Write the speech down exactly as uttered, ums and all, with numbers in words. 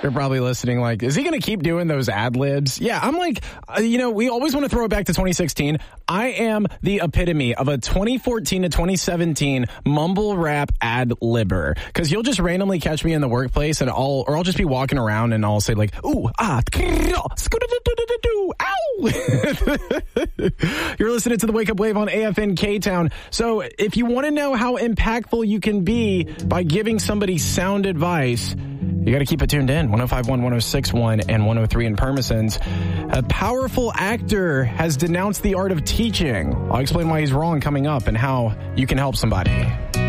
You're probably listening like, is he going to keep doing those ad libs? Yeah, I'm like, uh, you know, we always want to throw it back to twenty sixteen. I am the epitome of a twenty fourteen to twenty seventeen mumble rap ad libber. Because you'll just randomly catch me in the workplace and I'll, or I'll just be walking around and I'll say like, ooh, ah, ow. You're listening to the Wake Up Wave on A F N K-Town. So if you want to know how impactful you can be by giving somebody sound advice, you got to keep it tuned in. one oh five point one, one oh six point one, and one oh three in Permisons. A powerful actor has denounced the art of teaching. I'll explain why he's wrong coming up and how you can help somebody.